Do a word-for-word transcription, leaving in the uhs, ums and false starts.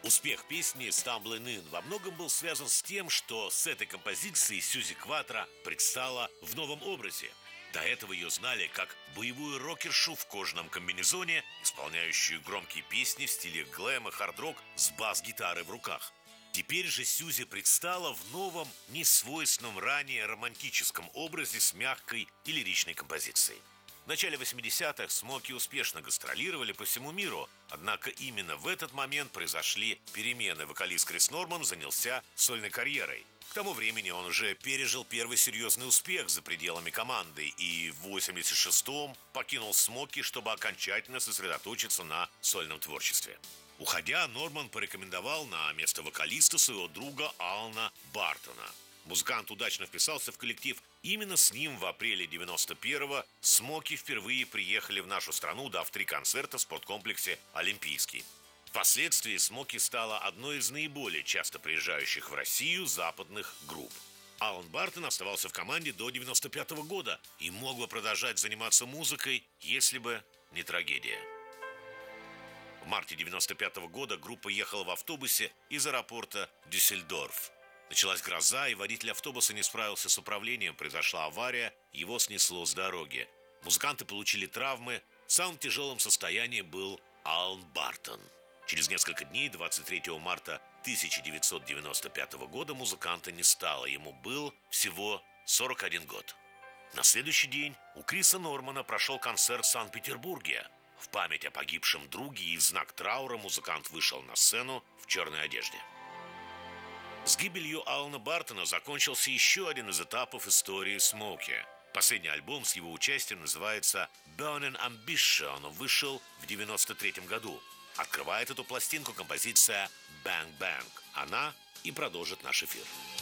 Успех песни «Stumbling In» во многом был связан с тем, что с этой композицией Сьюзи Кватро предстала в новом образе. До этого ее знали как боевую рокершу в кожаном комбинезоне, исполняющую громкие песни в стиле глэм и хард-рок с бас-гитарой в руках. Теперь же Сьюзи предстала в новом, несвойственном ранее романтическом образе с мягкой и лиричной композицией. В начале восьмидесятых Смоки успешно гастролировали по всему миру, однако именно в этот момент произошли перемены. Вокалист Крис Норман занялся сольной карьерой. К тому времени он уже пережил первый серьезный успех за пределами команды и в восемьдесят шестом покинул Смоки, чтобы окончательно сосредоточиться на сольном творчестве. Уходя, Норман порекомендовал на место вокалиста своего друга Алана Бартона. Музыкант удачно вписался в коллектив. Именно с ним в апреле девяносто первого Смоки впервые приехали в нашу страну, дав три концерта в спорткомплексе «Олимпийский». Впоследствии Смоки стала одной из наиболее часто приезжающих в Россию западных групп. Алан Бартон оставался в команде до девяносто пятого года и мог бы продолжать заниматься музыкой, если бы не трагедия. В марте девяносто пятого года группа ехала в автобусе из аэропорта Дюссельдорф. Началась гроза, и водитель автобуса не справился с управлением. Произошла авария, его снесло с дороги. Музыканты получили травмы. В самом тяжелом состоянии был Алан Бартон. Через несколько дней, двадцать третьего марта тысяча девятьсот девяносто пятого года, музыканта не стало. Ему был всего сорок один год. На следующий день у Криса Нормана прошел концерт в Санкт-Петербурге. В память о погибшем друге и в знак траура музыкант вышел на сцену в черной одежде. С гибелью Алана Бартона закончился еще один из этапов истории Смоки. Последний альбом с его участием называется «Burning Ambition», вышел в девяносто третьем году. Открывает эту пластинку композиция «Bang Bang». Она и продолжит наш эфир.